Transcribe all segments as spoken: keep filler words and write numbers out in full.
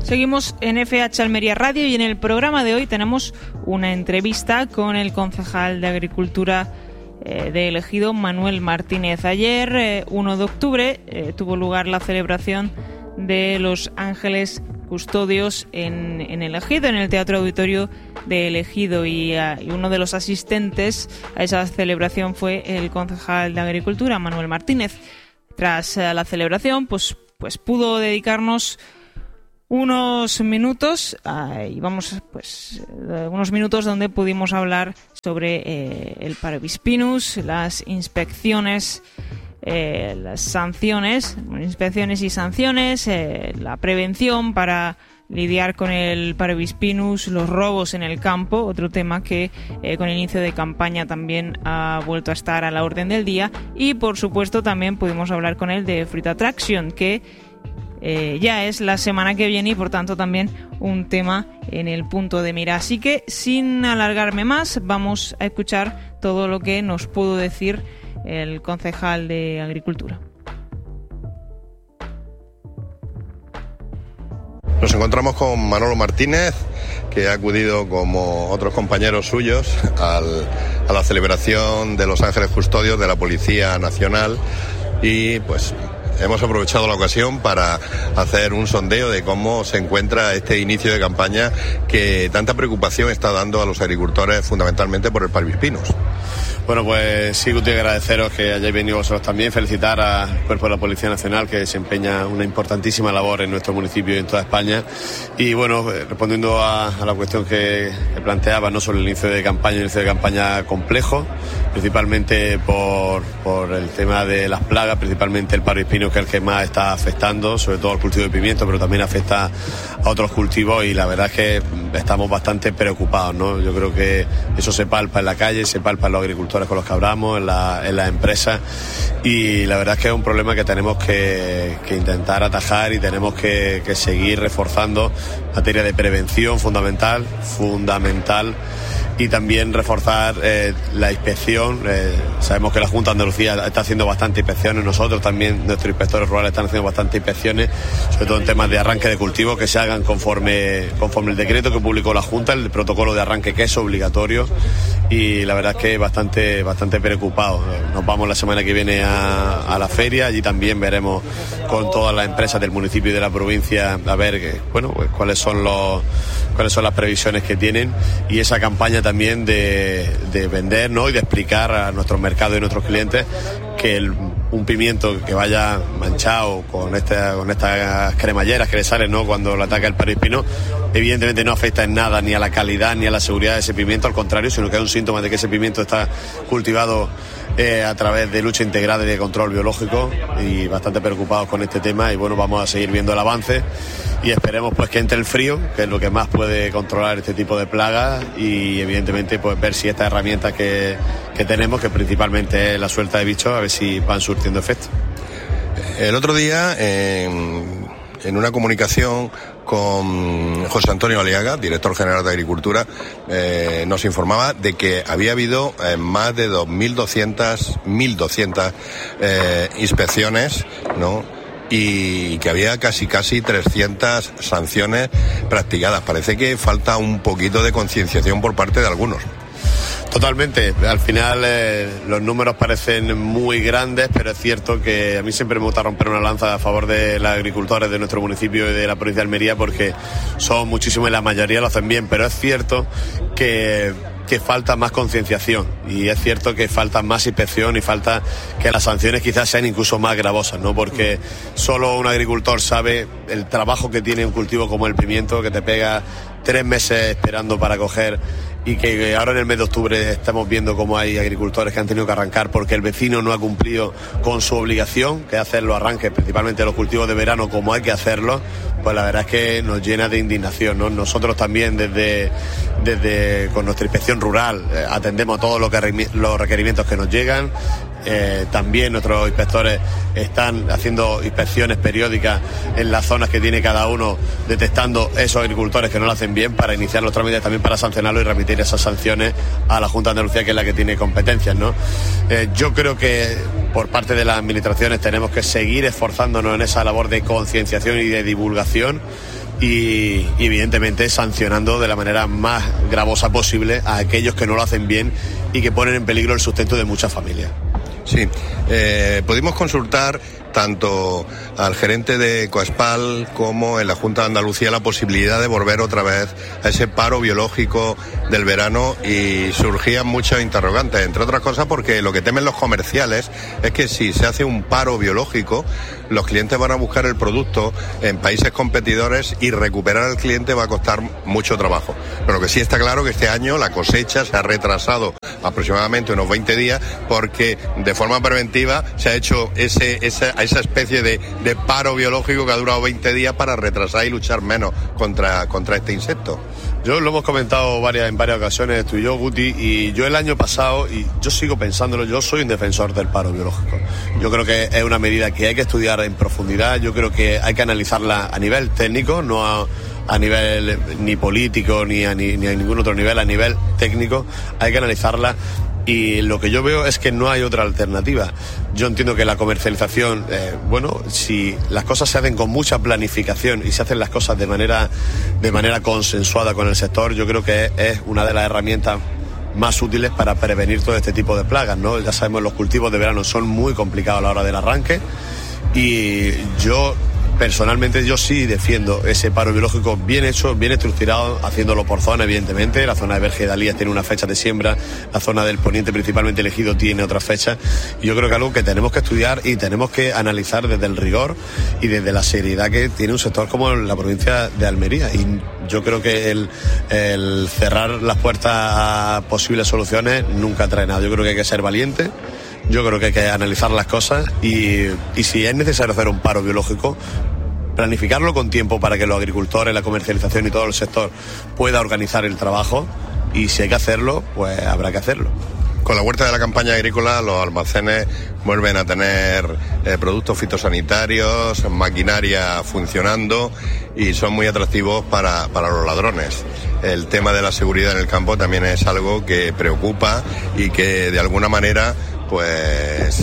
Seguimos en F H Almería Radio y en el programa de hoy tenemos una entrevista con el concejal de Agricultura eh, de El Ejido, Manuel Martínez. Ayer, eh, uno de octubre, eh, tuvo lugar la celebración de los Ángeles Custodios en, en El Ejido, en el Teatro Auditorio de El Ejido, y, uh, y uno de los asistentes a esa celebración fue el concejal de Agricultura, Manuel Martínez. Tras uh, la celebración, pues, pues pudo dedicarnos unos minutos, uh, y vamos, pues, uh, unos minutos donde pudimos hablar sobre eh, el Parvospinus, las inspecciones, eh, las sanciones, inspecciones y sanciones, eh, la prevención para lidiar con el Parvospinus, los robos en el campo, otro tema que eh, con el inicio de campaña también ha vuelto a estar a la orden del día, y por supuesto también pudimos hablar con él de Fruit Attraction, que Eh, ya es la semana que viene y por tanto también un tema en el punto de mira. Así que sin alargarme más, vamos a escuchar todo lo que nos pudo decir el concejal de Agricultura. Nos encontramos con Manolo Martínez, que ha acudido como otros compañeros suyos al, a la celebración de los Ángeles Custodios de la Policía Nacional, y pues hemos aprovechado la ocasión para hacer un sondeo de cómo se encuentra este inicio de campaña que tanta preocupación está dando a los agricultores, fundamentalmente por el Parvospinus. Bueno, pues sí, Guti, agradeceros que hayáis venido vosotros también, felicitar al Cuerpo de la Policía Nacional, que desempeña una importantísima labor en nuestro municipio y en toda España. Y bueno, respondiendo a, a la cuestión que, que planteaba, ¿no?, sobre el inicio de campaña, un inicio de campaña complejo, principalmente por, por el tema de las plagas, principalmente el Parvospinus, que es el que más está afectando, sobre todo al cultivo de pimiento, pero también afecta a otros cultivos, y la verdad es que estamos bastante preocupados, ¿no? Yo creo que eso se palpa en la calle, se palpa en los agricultores con los que hablamos, en la, en las empresas, y la verdad es que es un problema que tenemos que, que intentar atajar, y tenemos que, que seguir reforzando materia de prevención fundamental, fundamental, y también reforzar eh, la inspección. Eh, sabemos que la Junta de Andalucía está haciendo bastantes inspecciones, nosotros también, nuestros inspectores rurales están haciendo bastantes inspecciones, sobre todo en temas de arranque de cultivo, que se hagan conforme, conforme el decreto que publicó la Junta, el protocolo de arranque, que es obligatorio, y la verdad es que bastante, bastante preocupados. Nos vamos la semana que viene a, a la feria, allí también veremos con todas las empresas del municipio y de la provincia a ver que, bueno, pues, cuáles son los cuáles son las previsiones que tienen, y esa campaña también de, de vender, ¿no?, y de explicar a nuestros mercados y a nuestros clientes que el, un pimiento que vaya manchado con, este, con estas cremalleras que le salen, ¿no?, cuando le ataca el Parvospinus, evidentemente no afecta en nada ni a la calidad ni a la seguridad de ese pimiento, al contrario, sino que es un síntoma de que ese pimiento está cultivado eh, a través de lucha integrada y de control biológico, y bastante preocupados con este tema. Y bueno, vamos a seguir viendo el avance y esperemos pues que entre el frío, que es lo que más puede controlar este tipo de plagas, y evidentemente pues ver si estas herramientas que, que tenemos, que principalmente es la suelta de bichos, a ver si van surtiendo efecto. El otro día, en, en una comunicación con José Antonio Aliaga, director general de Agricultura, eh, nos informaba de que había habido eh, más de dos mil doscientas eh, inspecciones, ¿no?, y que había casi casi trescientas sanciones practicadas. Parece que falta un poquito de concienciación por parte de algunos. Totalmente. Al final eh, los números parecen muy grandes, pero es cierto que a mí siempre me gusta romper una lanza a favor de los agricultores de nuestro municipio y de la provincia de Almería, porque son muchísimos y la mayoría lo hacen bien, pero es cierto que que falta más concienciación, y es cierto que falta más inspección, y falta que las sanciones quizás sean incluso más gravosas, ¿no? Porque solo un agricultor sabe el trabajo que tiene un cultivo como el pimiento, que te pega tres meses esperando para coger, y que ahora en el mes de octubre estamos viendo cómo hay agricultores que han tenido que arrancar porque el vecino no ha cumplido con su obligación, que es hacer los arranques, principalmente los cultivos de verano, como hay que hacerlo. Pues la verdad es que nos llena de indignación, ¿no? Nosotros también desde, desde con nuestra inspección rural eh, atendemos todos los, los requerimientos que nos llegan. Eh, también nuestros inspectores están haciendo inspecciones periódicas en las zonas que tiene cada uno, detectando esos agricultores que no lo hacen bien, para iniciar los trámites también para sancionarlos y remitir esas sanciones a la Junta de Andalucía, que es la que tiene competencias, ¿no? Eh, yo creo que por parte de las administraciones tenemos que seguir esforzándonos en esa labor de concienciación y de divulgación, y, y evidentemente sancionando de la manera más gravosa posible a aquellos que no lo hacen bien y que ponen en peligro el sustento de muchas familias. Sí, eh, pudimos consultar tanto al gerente de Coespal como en la Junta de Andalucía la posibilidad de volver otra vez a ese paro biológico del verano y surgían muchos interrogantes, entre otras cosas porque lo que temen los comerciales es que si se hace un paro biológico, los clientes van a buscar el producto en países competidores y recuperar al cliente va a costar mucho trabajo. Pero lo que sí está claro que este año la cosecha se ha retrasado aproximadamente unos veinte días porque de forma preventiva se ha hecho ese, esa, esa especie de, de paro biológico que ha durado veinte días para retrasar y luchar menos contra, contra este insecto. Yo lo hemos comentado varias, en varias ocasiones, tú y yo, Guti, y yo el año pasado, y yo sigo pensándolo, yo soy un defensor del paro biológico. Yo creo que es una medida que hay que estudiar en profundidad, yo creo que hay que analizarla a nivel técnico, no a, a nivel ni político ni a, ni, ni a ningún otro nivel, a nivel técnico, hay que analizarla. Y lo que yo veo es que no hay otra alternativa. Yo entiendo que la comercialización, eh, bueno, si las cosas se hacen con mucha planificación y se hacen las cosas de manera, de manera consensuada con el sector, yo creo que es, es una de las herramientas más útiles para prevenir todo este tipo de plagas, ¿no? Ya sabemos, los cultivos de verano son muy complicados a la hora del arranque y yo... Personalmente yo sí defiendo ese paro biológico bien hecho, bien estructurado, haciéndolo por zona, evidentemente. La zona de Verge de Alías tiene una fecha de siembra, la zona del poniente principalmente elegido tiene otra fecha. Y yo creo que algo que tenemos que estudiar y tenemos que analizar desde el rigor y desde la seriedad que tiene un sector como la provincia de Almería. Y yo creo que el, el cerrar las puertas a posibles soluciones nunca trae nada. Yo creo que hay que ser valiente. Yo creo que hay que analizar las cosas y, y si es necesario hacer un paro biológico, planificarlo con tiempo para que los agricultores, la comercialización y todo el sector pueda organizar el trabajo y si hay que hacerlo, pues habrá que hacerlo. Con la vuelta de la campaña agrícola, los almacenes vuelven a tener eh, productos fitosanitarios, maquinaria funcionando y son muy atractivos para, para los ladrones. El tema de la seguridad en el campo también es algo que preocupa y que de alguna manera pues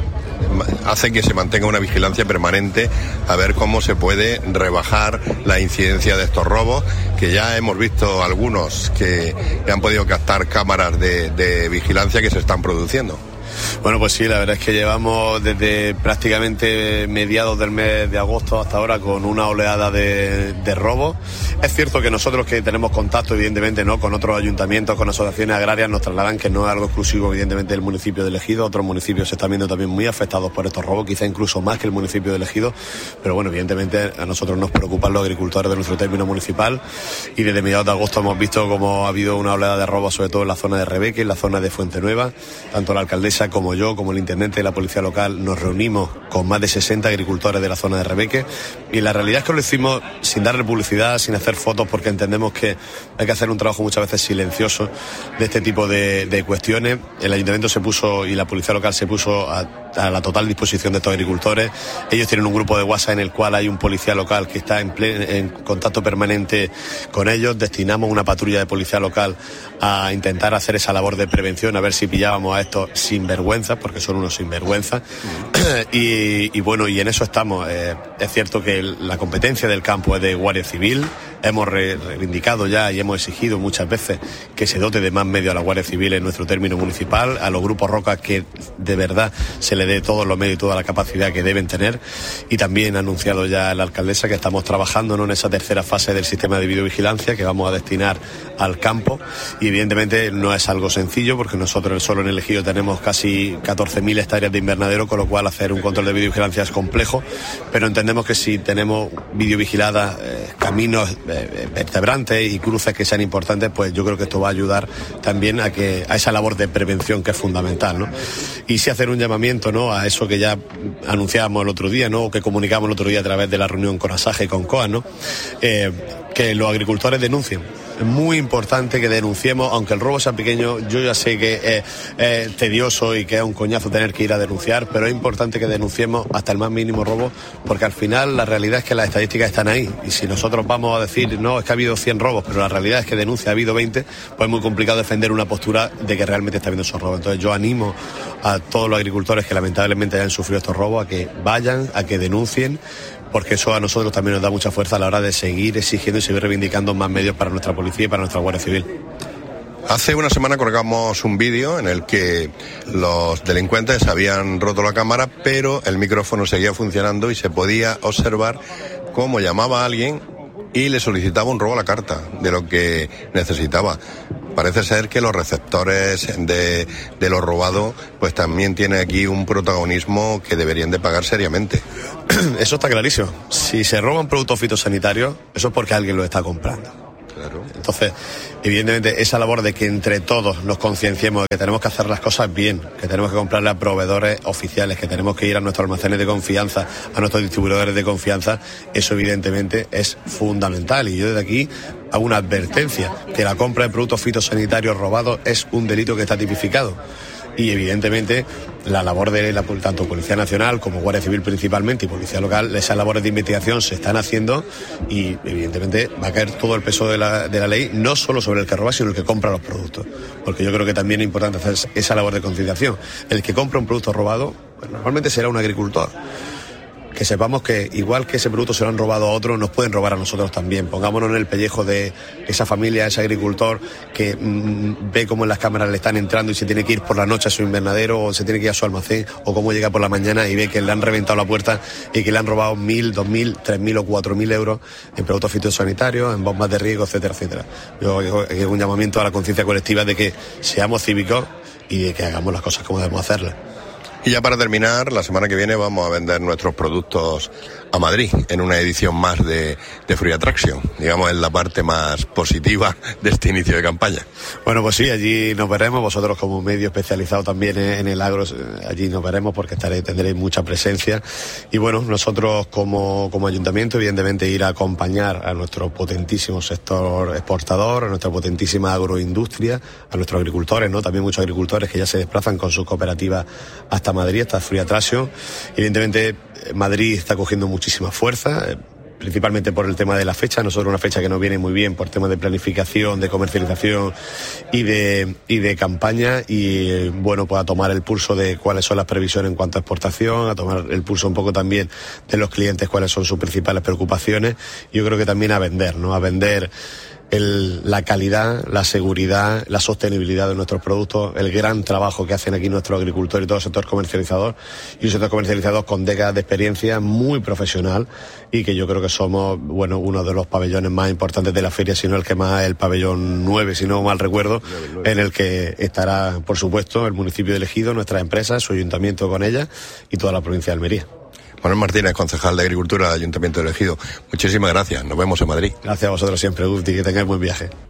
hace que se mantenga una vigilancia permanente a ver cómo se puede rebajar la incidencia de estos robos, que ya hemos visto algunos que han podido captar cámaras de, de vigilancia que se están produciendo. Bueno, pues sí, la verdad es que llevamos desde prácticamente mediados del mes de agosto hasta ahora con una oleada de, de robos. Es cierto que nosotros que tenemos contacto, evidentemente, ¿no?, con otros ayuntamientos, con asociaciones agrarias, nos trasladan que no es algo exclusivo, evidentemente, del municipio de Ejido. Otros municipios se están viendo también muy afectados por estos robos, quizá incluso más que el municipio de Ejido. Pero bueno, evidentemente, a nosotros nos preocupan los agricultores de nuestro término municipal y desde mediados de agosto hemos visto cómo ha habido una oleada de robos, sobre todo en la zona de Rebeque, en la zona de Fuentenueva. Tanto la alcaldesa como yo, como el intendente de la policía local, nos reunimos con más de sesenta agricultores de la zona de Rebeque y la realidad es que lo hicimos sin darle publicidad, sin hacer fotos, porque entendemos que hay que hacer un trabajo muchas veces silencioso de este tipo de, de cuestiones. El ayuntamiento se puso y la policía local se puso a, a la total disposición de estos agricultores. Ellos tienen un grupo de WhatsApp en el cual hay un policía local que está en, plen, en contacto permanente con ellos. Destinamos una patrulla de policía local a intentar hacer esa labor de prevención, a ver si pillábamos a estos sinvergüenzas, porque son unos sinvergüenzas. Mm. y, y bueno, y en eso estamos. Eh, es cierto que la competencia del campo es de Guardia Civil. Hemos reivindicado ya y hemos exigido muchas veces que se dote de más medios a la Guardia Civil en nuestro término municipal, a los grupos Roca que de verdad se le dé todos los medios y toda la capacidad que deben tener. Y también ha anunciado ya la alcaldesa que estamos trabajando, ¿no?, en esa tercera fase del sistema de videovigilancia que vamos a destinar al campo. Y evidentemente no es algo sencillo porque nosotros solo en el Ejido tenemos casi catorce mil hectáreas de invernadero, con lo cual hacer un control de videovigilancia es complejo, pero entendemos que si tenemos videovigiladas eh, caminos eh, vertebrantes y cruces que sean importantes, pues yo creo que esto va a ayudar también a que a esa labor de prevención que es fundamental, ¿no? Y sí hacer un llamamiento, ¿no?, a eso que ya anunciábamos el otro día, ¿no?, o que comunicamos el otro día a través de la reunión con Asaja y con C O A, ¿no?, eh, que los agricultores denuncien. Es muy importante que denunciemos, aunque el robo sea pequeño. Yo ya sé que es, es tedioso y que es un coñazo tener que ir a denunciar, pero es importante que denunciemos hasta el más mínimo robo, porque al final la realidad es que las estadísticas están ahí, y si nosotros vamos a decir, no, es que ha habido cien robos, pero la realidad es que denuncia ha habido veinte, pues es muy complicado defender una postura de que realmente está habiendo esos robos. Entonces yo animo a todos los agricultores que lamentablemente hayan sufrido estos robos a que vayan, a que denuncien, porque eso a nosotros también nos da mucha fuerza a la hora de seguir exigiendo y seguir reivindicando más medios para nuestra policía y para nuestra Guardia Civil. Hace una semana colgamos un vídeo en el que los delincuentes habían roto la cámara, pero el micrófono seguía funcionando y se podía observar cómo llamaba a alguien y le solicitaba un robo a la carta de lo que necesitaba. Parece ser que los receptores de, de lo robado pues también tienen aquí un protagonismo que deberían de pagar seriamente. Eso está clarísimo. Si se roban productos fitosanitarios, eso es porque alguien lo está comprando. Claro. Entonces, evidentemente, esa labor de que entre todos nos concienciemos de que tenemos que hacer las cosas bien, que tenemos que comprarle a proveedores oficiales, que tenemos que ir a nuestros almacenes de confianza, a nuestros distribuidores de confianza, eso evidentemente es fundamental. Y yo desde aquí hago una advertencia, que la compra de productos fitosanitarios robados es un delito que está tipificado. Y evidentemente la labor de la, tanto Policía Nacional como Guardia Civil principalmente y Policía Local, esas labores de investigación se están haciendo y evidentemente va a caer todo el peso de la, de la ley, no solo sobre el que roba, sino el que compra los productos. Porque yo creo que también es importante hacer esa labor de concienciación. El que compra un producto robado, pues normalmente será un agricultor. Que sepamos que igual que ese producto se lo han robado a otros, nos pueden robar a nosotros también. Pongámonos en el pellejo de esa familia, ese agricultor que mmm, ve cómo en las cámaras le están entrando y se tiene que ir por la noche a su invernadero o se tiene que ir a su almacén, o cómo llega por la mañana y ve que le han reventado la puerta y que le han robado mil, dos mil, tres mil o cuatro mil euros en productos fitosanitarios, en bombas de riego, etcétera, etcétera. Yo hago un llamamiento a la conciencia colectiva de que seamos cívicos y de que hagamos las cosas como debemos hacerlas. Y ya para terminar, la semana que viene vamos a vender nuestros productos a Madrid en una edición más de, de Free Attraction. Digamos, es la parte más positiva de este inicio de campaña. Bueno, pues sí, allí nos veremos. Vosotros como medio especializado también en el agro, allí nos veremos porque estaréis, tendréis mucha presencia. Y bueno, nosotros como, como ayuntamiento, evidentemente ir a acompañar a nuestro potentísimo sector exportador, a nuestra potentísima agroindustria, a nuestros agricultores, ¿no? También muchos agricultores que ya se desplazan con sus cooperativas hasta Madrid, hasta Free Attraction. Evidentemente, Madrid está cogiendo muchísima fuerza, eh, principalmente por el tema de la fecha. Nosotros una fecha que nos viene muy bien por temas de planificación, de comercialización y de y de campaña, y eh, bueno, pues a tomar el pulso de cuáles son las previsiones en cuanto a exportación, a tomar el pulso un poco también de los clientes, cuáles son sus principales preocupaciones. Yo creo que también a vender, ¿no? A vender El, la calidad, la seguridad, la sostenibilidad de nuestros productos, el gran trabajo que hacen aquí nuestros agricultores y todo el sector comercializador, y un sector comercializador con décadas de experiencia, muy profesional, y que yo creo que somos, bueno, uno de los pabellones más importantes de la feria, si no el que más, el pabellón nueve, si no mal recuerdo, en el que estará, por supuesto, el municipio de Ejido, nuestras empresas, su ayuntamiento con ellas y toda la provincia de Almería. Manuel Martínez, concejal de Agricultura del Ayuntamiento de Ejido. Muchísimas gracias. Nos vemos en Madrid. Gracias a vosotros siempre, Guti, que tengáis buen viaje.